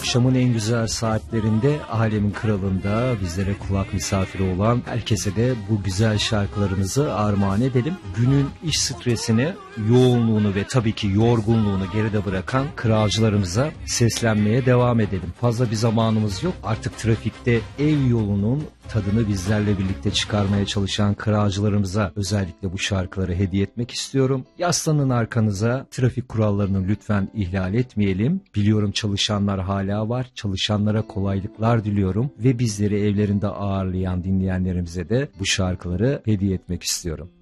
Akşamın en güzel saatlerinde alemin kralında bizlere kulak misafiri olan herkese de bu güzel şarkılarımızı armağan edelim. Günün iş stresini, yoğunluğunu ve tabii ki yorgunluğunu geride bırakan kralcılarımıza seslenmeye devam edelim. Fazla bir zamanımız yok. Artık trafikte ev yolunun tadını bizlerle birlikte çıkarmaya çalışan kralcılarımıza özellikle bu şarkıları hediye etmek istiyorum. Yaslanın arkanıza, trafik kurallarını lütfen ihlal etmeyelim. Biliyorum çalışanlar hala var. Çalışanlara kolaylıklar diliyorum ve bizleri evlerinde ağırlayan dinleyenlerimize de bu şarkıları hediye etmek istiyorum.